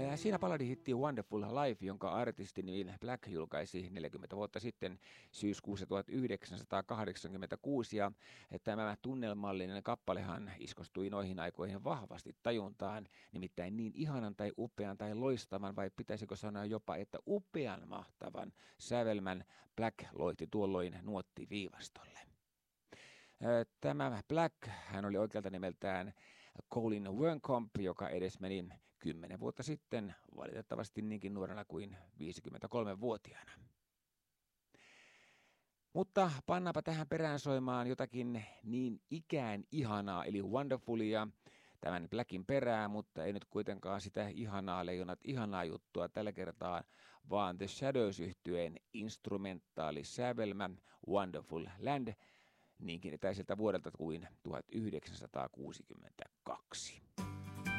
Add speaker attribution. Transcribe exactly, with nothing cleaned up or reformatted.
Speaker 1: Siinä balladihitti Wonderful Life, jonka artisti Neil Black julkaisi neljäkymmentä vuotta sitten syyskuussa tuhatyhdeksänsataakahdeksankymmentäkuusi. Ja tämä tunnelmallinen kappalehan iskostui noihin aikoihin vahvasti tajuntaan, nimittäin niin ihanan tai upean tai loistavan, vai pitäisikö sanoa jopa, että upean mahtavan sävelmän Black loihti tuolloin nuottiviivastolle. Tämä Black, hän oli oikealta nimeltään Colin Wernkomp, joka edes meni kymmenen vuotta sitten, valitettavasti niinkin nuorena kuin viisikymmentäkolmevuotiaana. Mutta pannaanpa tähän perään soimaan jotakin niin ikään ihanaa, eli Wonderfulia, tämän Blackin perää, mutta ei nyt kuitenkaan sitä ihanaa leijonat ihanaa juttua tällä kertaa, vaan The Shadows-yhtyeen instrumentaalisävelmä Wonderful Land, niinkin etäiseltä vuodelta kuin tuhatyhdeksänsataakuusikymmentäkaksi.